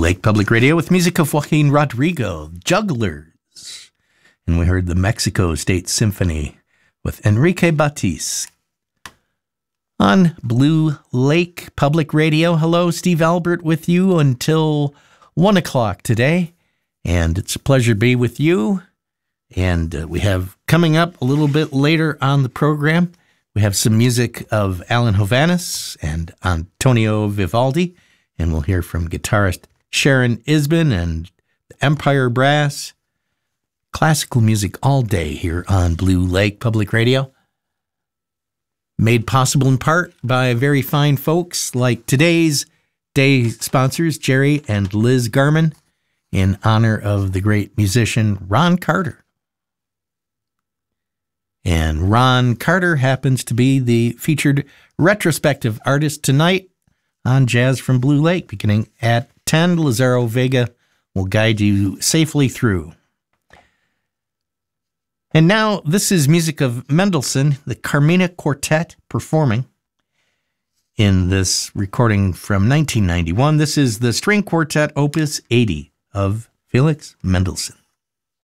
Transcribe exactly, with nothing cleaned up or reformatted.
Lake Public Radio with music of Joaquin Rodrigo, Jugglers. And we heard the Mexico State Symphony with Enrique Batiste. On Blue Lake Public Radio, hello, Steve Albert with you until one o'clock today. And it's a pleasure to be with you. And uh, we have coming up a little bit later on the program, we have some music of Alan Hovhaness and Antonio Vivaldi. And we'll hear from guitarist Sharon Isbin and the Empire Brass. Classical music all day here on Blue Lake Public Radio. Made possible in part by very fine folks like today's day sponsors, Jerry and Liz Garman, in honor of the great musician Ron Carter. And Ron Carter happens to be the featured retrospective artist tonight on Jazz from Blue Lake, beginning at ten. Lazaro Vega will guide you safely through. And now, this is music of Mendelssohn, the Carmina Quartet performing in this recording from nineteen ninety-one. This is the String Quartet Opus eighty of Felix Mendelssohn.